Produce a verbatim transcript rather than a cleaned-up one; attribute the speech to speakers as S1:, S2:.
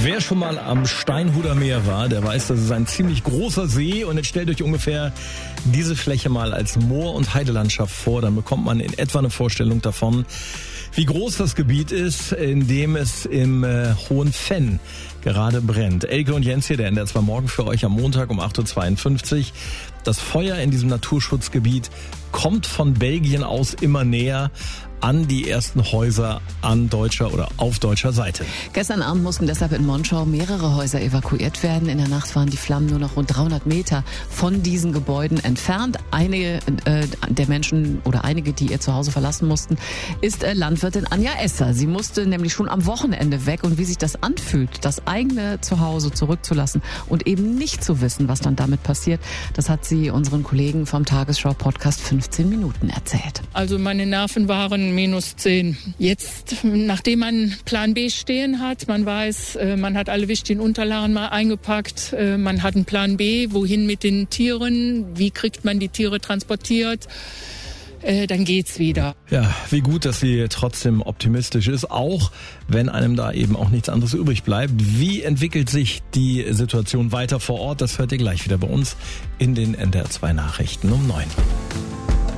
S1: Wer schon mal am Steinhuder Meer war, der weiß, das ist ein ziemlich großer See. Und jetzt stellt euch ungefähr diese Fläche mal als Moor- und Heidelandschaft vor. Dann bekommt man in etwa eine Vorstellung davon, wie groß das Gebiet ist, in dem es im äh, Hohen Venn gerade brennt. Elke und Jens hier, der N D R zwei Morgen für euch am Montag um acht Uhr zweiundfünfzig. Das Feuer in diesem Naturschutzgebiet kommt von Belgien aus immer näher an die ersten Häuser an deutscher oder auf deutscher Seite.
S2: Gestern Abend mussten deshalb in Monschau mehrere Häuser evakuiert werden. In der Nacht waren die Flammen nur noch rund dreihundert Meter von diesen Gebäuden entfernt. Einige äh, der Menschen oder einige, die ihr Zuhause verlassen mussten, ist äh, Landwirtin Anja Esser. Sie musste nämlich schon am Wochenende weg. Und wie sich das anfühlt, das eigene Zuhause zurückzulassen und eben nicht zu wissen, was dann damit passiert, das hat sie unseren Kollegen vom Tagesschau-Podcast fünfzehn Minuten erzählt.
S3: Also meine Nerven waren minus zehn. Jetzt, nachdem man Plan B stehen hat, man weiß, man hat alle wichtigen Unterlagen mal eingepackt, man hat einen Plan B, wohin mit den Tieren, wie kriegt man die Tiere transportiert, dann geht's wieder.
S1: Ja, wie gut, dass sie trotzdem optimistisch ist, auch wenn einem da eben auch nichts anderes übrig bleibt. Wie entwickelt sich die Situation weiter vor Ort? Das hört ihr gleich wieder bei uns in den N D R zwei Nachrichten um neun.